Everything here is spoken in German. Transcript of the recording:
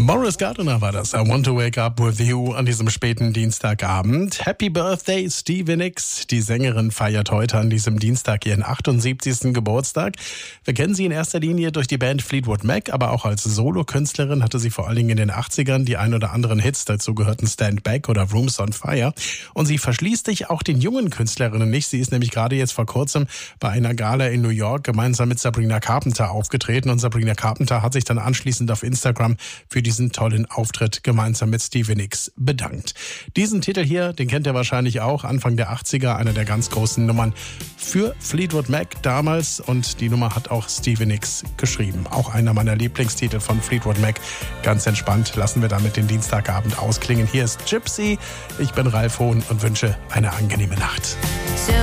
Boris Gardiner war das. I Want to Wake Up With You an diesem späten Dienstagabend. Happy Birthday, Stevie Nicks. Die Sängerin feiert heute an diesem Dienstag ihren 78. Geburtstag. Wir kennen sie in erster Linie durch die Band Fleetwood Mac, aber auch als Solokünstlerin hatte sie vor allen Dingen in den 80ern die ein oder anderen Hits. Dazu gehörten Stand Back oder Rooms on Fire. Und sie verschließt sich auch den jungen Künstlerinnen nicht. Sie ist nämlich gerade jetzt vor kurzem bei einer Gala in New York gemeinsam mit Sabrina Carpenter aufgetreten. Und Sabrina Carpenter hat sich dann anschließend auf Instagram für diesen tollen Auftritt gemeinsam mit Stevie Nicks bedankt. Diesen Titel hier, den kennt ihr wahrscheinlich auch, Anfang der 80er, einer der ganz großen Nummern für Fleetwood Mac damals, und die Nummer hat auch Stevie Nicks geschrieben. Auch einer meiner Lieblingstitel von Fleetwood Mac. Ganz entspannt lassen wir damit den Dienstagabend ausklingen. Hier ist Gypsy, ich bin Ralf Hohn und wünsche eine angenehme Nacht.